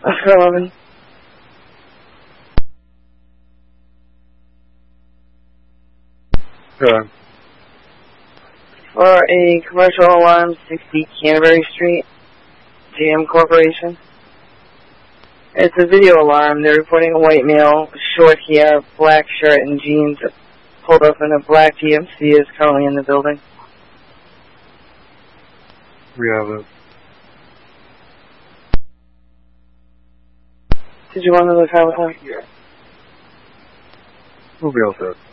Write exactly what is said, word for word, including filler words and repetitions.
Oscar eleven. Sure. For a commercial alarm, sixty Canterbury Street, G M Corporation. It's a video alarm. They're reporting a white male, short hair, black shirt and jeans, pulled up in a black G M C, is currently in the building. We have it. Did you want to look how it was? We'll be all set.